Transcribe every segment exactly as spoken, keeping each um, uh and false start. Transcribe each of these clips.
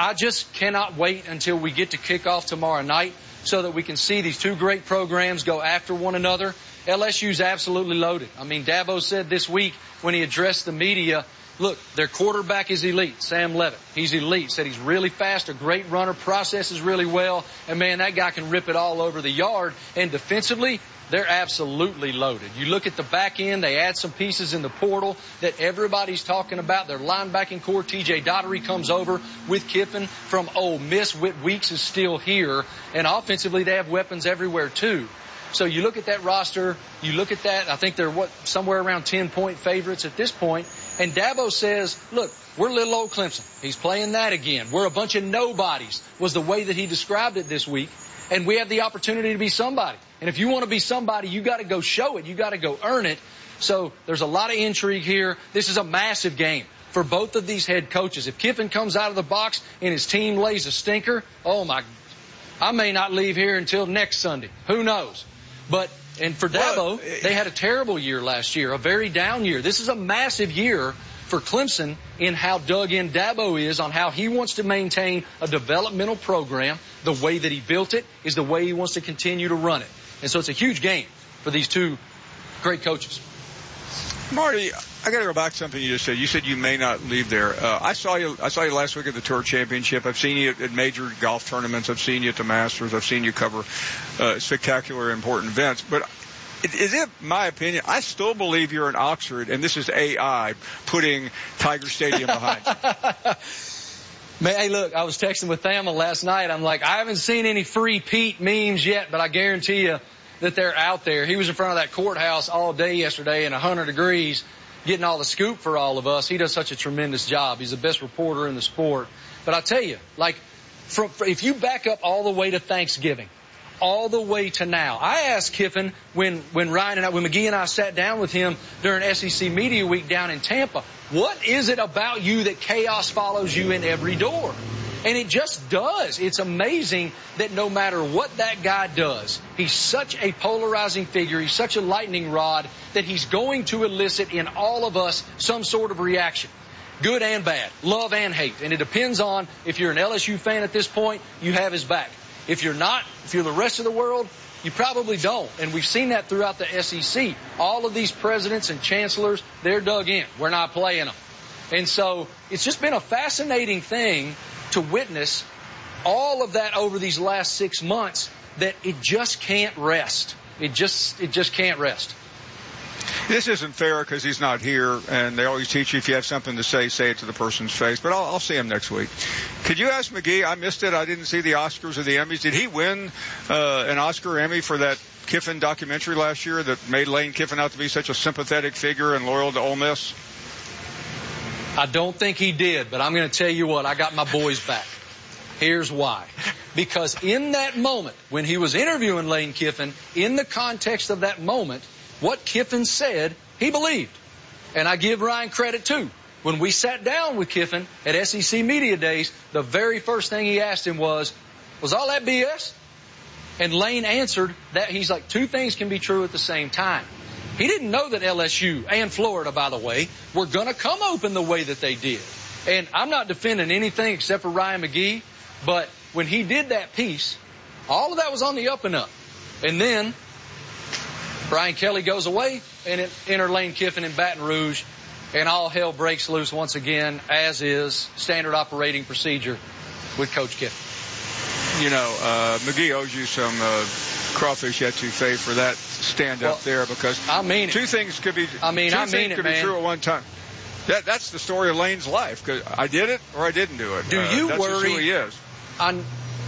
I just cannot wait until we get to kickoff tomorrow night so that we can see these two great programs go after one another. L S U's absolutely loaded. I mean, Dabo said this week when he addressed the media, look, their quarterback is elite, Sam Levitt. He's elite. Said he's really fast, a great runner, processes really well. And, man, that guy can rip it all over the yard. And defensively, they're absolutely loaded. You look at the back end, they add some pieces in the portal that everybody's talking about. Their linebacking core, T J Daugherty comes over with Kiffin from Ole Miss. Whit Weeks is still here. And offensively, they have weapons everywhere, too. So you look at that roster, you look at that, I think they're, what, somewhere around ten-point favorites at this point. And Dabo says, look, we're little old Clemson. He's playing that again. We're a bunch of nobodies, was the way that he described it this week. And we have the opportunity to be somebody. And if you want to be somebody, you got to go show it. You got to go earn it. So there's a lot of intrigue here. This is a massive game for both of these head coaches. If Kiffin comes out of the box and his team lays a stinker, oh, my, I may not leave here until next Sunday. Who knows? But, and for Dabo, they had a terrible year last year, a very down year. This is a massive year for Clemson in how dug in Dabo is on how he wants to maintain a developmental program. The way that he built it is the way he wants to continue to run it. And so it's a huge game for these two great coaches. Marty, I got to go back to something you just said. You said you may not leave there. Uh, I saw you. I saw you last week at the Tour Championship. I've seen you at major golf tournaments. I've seen you at the Masters. I've seen you cover uh, spectacular, important events. But is it my opinion? I still believe you're in Oxford, and this is A I putting Tiger Stadium behind you. Man, hey, look, I was texting with Thamel last night. I'm like, I haven't seen any free Pete memes yet, but I guarantee you that they're out there. He was in front of that courthouse all day yesterday in one hundred degrees getting all the scoop for all of us. He does such a tremendous job. He's the best reporter in the sport. But I tell you, like, from, if you back up all the way to Thanksgiving, all the way to now, I asked Kiffin when, when Ryan and I, when McGee and I sat down with him during S E C Media Week down in Tampa, what is it about you that chaos follows you in every door? And it just does. It's amazing that no matter what that guy does, he's such a polarizing figure, he's such a lightning rod, that he's going to elicit in all of us some sort of reaction. Good and bad, love and hate. And it depends on, if you're an L S U fan at this point, you have his back. If you're not, if you're the rest of the world, you probably don't. And we've seen that throughout the S E C. All of these presidents and chancellors, they're dug in. We're not playing them. And so it's just been a fascinating thing to witness all of that over these last six months, that it just can't rest. It just, it just can't rest. This isn't fair because he's not here, and they always teach you if you have something to say, say it to the person's face. But I'll, I'll see him next week. Could you ask McGee? I missed it. I didn't see the Oscars or the Emmys. Did he win uh, an Oscar or Emmy for that Kiffin documentary last year that made Lane Kiffin out to be such a sympathetic figure and loyal to Ole Miss? I don't think he did, but I'm going to tell you what, I got my boys back. Here's why. Because in that moment, when he was interviewing Lane Kiffin, in the context of that moment, what Kiffin said, he believed. And I give Ryan credit, too. When we sat down with Kiffin at S E C Media Days, the very first thing he asked him was, was all that B S? And Lane answered that he's like, two things can be true at the same time. He didn't know that L S U and Florida, by the way, were going to come open the way that they did. And I'm not defending anything except for Ryan McGee, but when he did that piece, all of that was on the up and up. And then Brian Kelly goes away, and it enter Lane Kiffin in Baton Rouge, and all hell breaks loose once again, as is standard operating procedure with Coach Kiffin. You know, uh, McGee owes you some uh, crawfish etouffee for that stand up well, there, because I mean two it. things could be I mean, two I things mean could it, be man. true at one time. That that's the story of Lane's life. Cause I did it or I didn't do it. Do uh, you that's worry? Just who he is. I,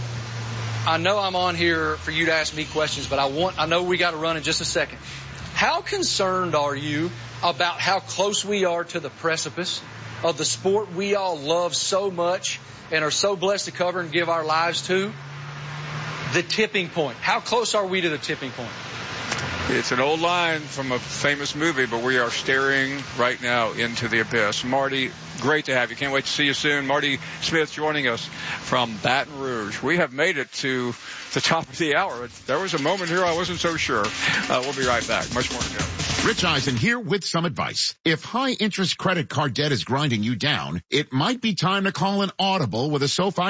I know I'm on here for you to ask me questions, but I want I know we got to run in just a second. How concerned are you about how close we are to the precipice of the sport we all love so much and are so blessed to cover and give our lives to? The tipping point. How close are we to the tipping point? It's an old line from a famous movie, but we are staring right now into the abyss. Marty, great to have you. Can't wait to see you soon. Marty Smith joining us from Baton Rouge. We have made it to the top of the hour. There was a moment here I wasn't so sure. Uh, we'll be right back. Much more to go. Rich Eisen here with some advice. If high-interest credit card debt is grinding you down, it might be time to call an audible with a SoFi